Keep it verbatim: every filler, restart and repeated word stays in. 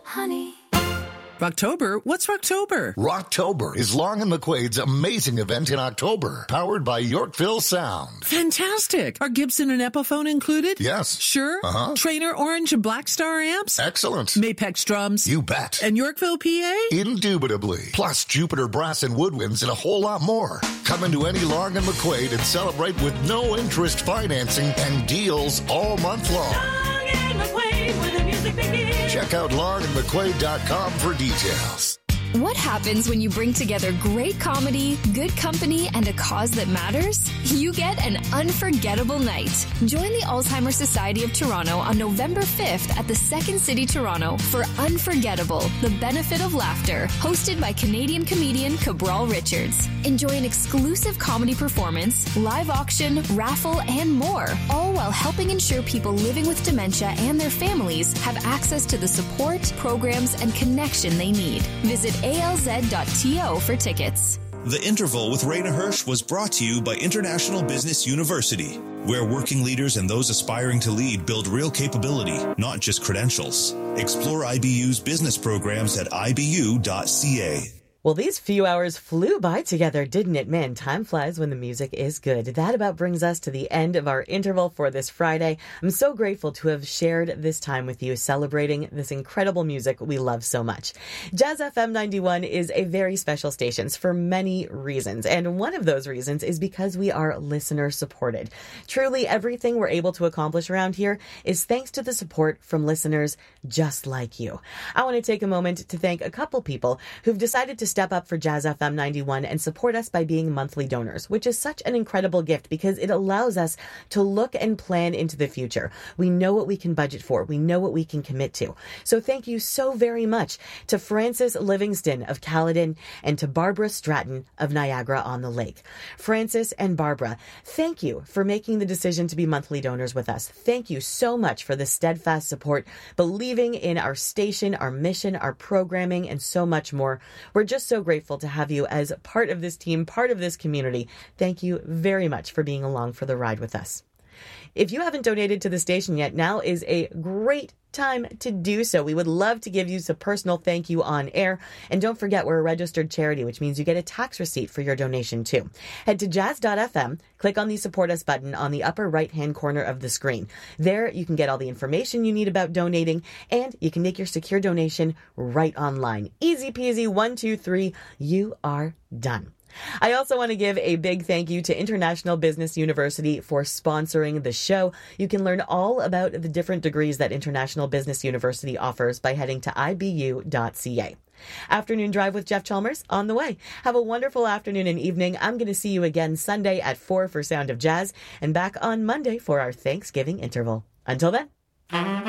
honey. Rocktober? What's Rocktober? Rocktober is Long and McQuaid's amazing event in October, powered by Yorkville Sound. Fantastic. Are Gibson and Epiphone included? Yes. Sure? Uh-huh. Trainer Orange and Black Star amps? Excellent. Mapex drums? You bet. And Yorkville P A? Indubitably. Plus Jupiter Brass and Woodwinds and a whole lot more. Come into any Long and McQuaid and celebrate with no interest financing and deals all month long. Long and McQuaid, where the music begins. Check out long and mcquaid dot com for details. What happens when you bring together great comedy, good company, and a cause that matters? You get an unforgettable night. Join the Alzheimer's Society of Toronto on November fifth at the Second City Toronto for Unforgettable, The Benefit of Laughter, hosted by Canadian comedian Cabral Richards. Enjoy an exclusive comedy performance, live auction, raffle, and more, all while helping ensure people living with dementia and their families have access to the support, programs, and connection they need. Visit A L Z dot T O for tickets. The Interval with Raina Hirsch was brought to you by International Business University, where working leaders and those aspiring to lead build real capability, not just credentials. Explore I B U's business programs at I B U dot C A. Well, these few hours flew by together, didn't it? Man, time flies when the music is good. That about brings us to the end of our interval for this Friday. I'm so grateful to have shared this time with you, celebrating this incredible music we love so much. Jazz F M ninety-one is a very special station for many reasons, and one of those reasons is because we are listener supported. Truly, everything we're able to accomplish around here is thanks to the support from listeners just like you. I want to take a moment to thank a couple people who've decided to step up for Jazz F M ninety-one and support us by being monthly donors, which is such an incredible gift because it allows us to look and plan into the future. We know what we can budget for. We know what we can commit to. So thank you so very much to Francis Livingston of Caledon and to Barbara Stratton of Niagara-on-the-Lake. Francis and Barbara, thank you for making the decision to be monthly donors with us. Thank you so much for the steadfast support, believing in our station, our mission, our programming, and so much more. We're just so grateful to have you as part of this team, part of this community. Thank you very much for being along for the ride with us. If you haven't donated to the station yet, now is a great time to do so. We would love to give you a personal thank you on air. And don't forget, we're a registered charity, which means you get a tax receipt for your donation too. Head to jazz dot f m, click on the support us button on the upper right hand corner of the screen. There you can get all the information you need about donating, and you can make your secure donation right online. Easy peasy, one, two, three, you are done. I also want to give a big thank you to International Business University for sponsoring the show. You can learn all about the different degrees that International Business University offers by heading to I B U dot C A. Afternoon Drive with Jeff Chalmers on the way. Have a wonderful afternoon and evening. I'm going to see you again Sunday at four for Sound of Jazz and back on Monday for our Thanksgiving interval. Until then.